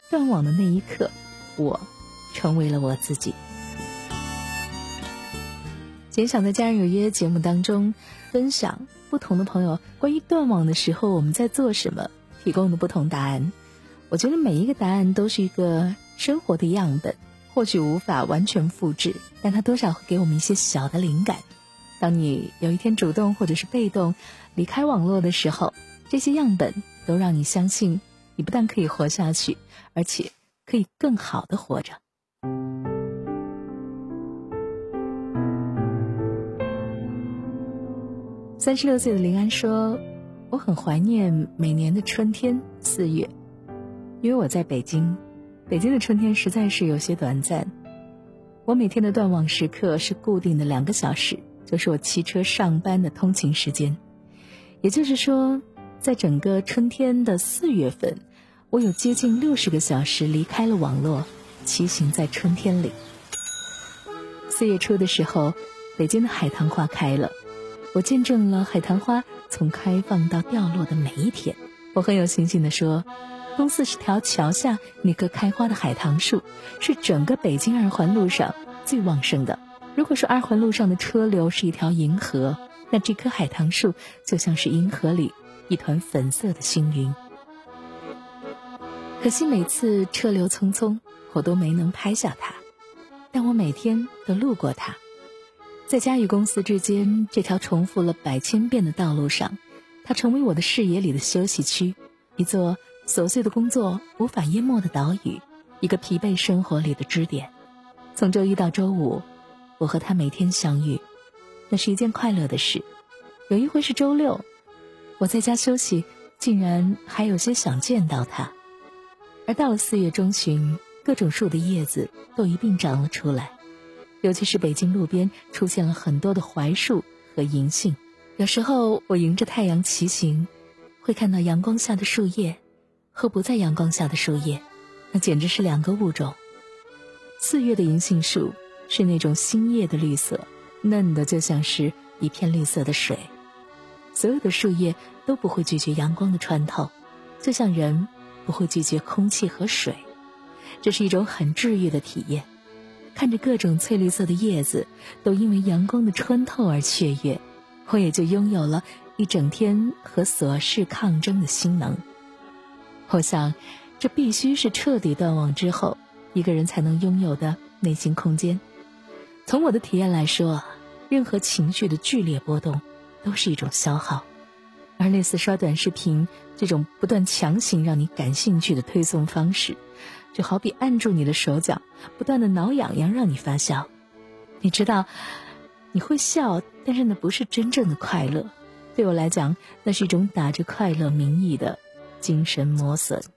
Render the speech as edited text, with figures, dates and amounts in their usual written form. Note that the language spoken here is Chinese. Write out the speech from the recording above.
断网的那一刻，我成为了我自己。今天想在家人有约节目当中分享不同的朋友关于断网的时候我们在做什么提供的不同答案。我觉得每一个答案都是一个生活的样本，或许无法完全复制，但它多少会给我们一些小的灵感。当你有一天主动或者是被动离开网络的时候，这些样本都让你相信你不但可以活下去，而且可以更好的活着。36岁的林安说，我很怀念每年的春天4月，因为我在北京的春天实在是有些短暂。我每天的断网时刻是固定的2个小时，就是我骑车上班的通勤时间。也就是说，在整个春天的4月份，我有接近60个小时离开了网络，骑行在春天里。4月初的时候，北京的海棠花开了，我见证了海棠花从开放到掉落的每一天。我很有信心地说，东40条桥下那棵开花的海棠树是整个北京2环路上最旺盛的。如果说2环路上的车流是一条银河，那这棵海棠树就像是银河里一团粉色的星云。可惜每次车流匆匆，我都没能拍下它，但我每天都路过它。在家与公司之间这条重复了100千遍的道路上，它成为我的视野里的休息区，一座琐碎的工作无法淹没的岛屿，一个疲惫生活里的支点。从周一到周五，我和他每天相遇，那是一件快乐的事。有一回是周六，我在家休息，竟然还有些想见到他。而到了4月中旬，各种树的叶子都一并长了出来，尤其是北京路边出现了很多的槐树和银杏。有时候我迎着太阳骑行，会看到阳光下的树叶和不在阳光下的树叶，那简直是2个物种。4月的银杏树是那种新叶的绿色，嫩的就像是一片绿色的水。所有的树叶都不会拒绝阳光的穿透，就像人不会拒绝空气和水。这是一种很治愈的体验，看着各种翠绿色的叶子都因为阳光的穿透而雀跃，我也就拥有了一整天和琐事抗争的心能。我想这必须是彻底断网之后一个人才能拥有的内心空间。从我的体验来说，任何情绪的剧烈波动都是一种消耗，而类似刷短视频这种不断强行让你感兴趣的推送方式，就好比按住你的手脚，不断的挠痒痒让你发笑。你知道你会笑，但是那不是真正的快乐。对我来讲，那是一种打着快乐名义的精神磨损。